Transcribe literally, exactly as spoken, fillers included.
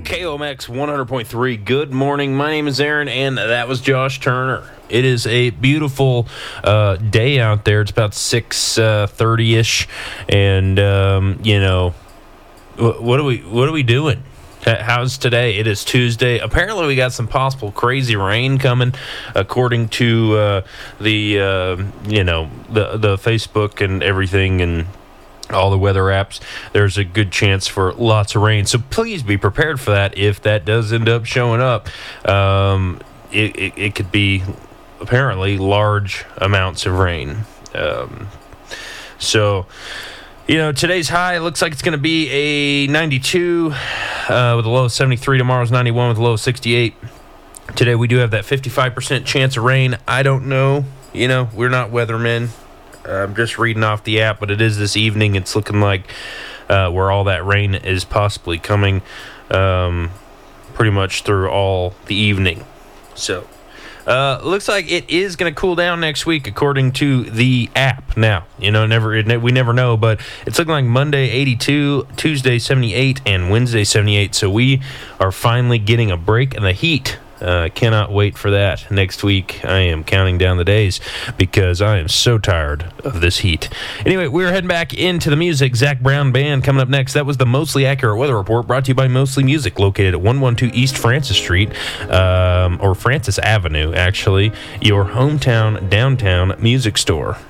K O M X one hundred point three. Good morning. My name is Aaron, and that was Josh Turner. It is a beautiful uh, day out there. It's about six thirty-ish, and, um, you know, what are we, what are we doing? How's today? It is Tuesday. Apparently, we got some possible crazy rain coming, according to uh, the, uh, you know, the, the Facebook and everything, and all the weather apps. There's a good chance for lots of rain, so please be prepared for that. If that does end up showing up, um, it, it, it could be apparently large amounts of rain. Um, so, you know, today's high looks like it's going to be a ninety-two uh, with a low of seventy-three. Tomorrow's ninety-one with a low of sixty-eight. Today we do have that fifty-five percent chance of rain. I don't know. You know, we're not weathermen. I'm just reading off the app, but it is this evening. It's looking like uh, where all that rain is possibly coming um, pretty much through all the evening. So, uh, looks like it is going to cool down next week, according to the app. Now, you know, never it, we never know, but it's looking like Monday eighty-two, Tuesday seventy-eight, and Wednesday seventy-eight. So we are finally getting a break in the heat. Uh, cannot wait for that next week. I am counting down the days because I am so tired of this heat. Anyway, we're heading back into the music. Zach Brown Band coming up next. That was the Mostly Accurate Weather Report, brought to you by Mostly Music, located at one twelve East Francis Street, um, or Francis Avenue, actually, your hometown downtown music store.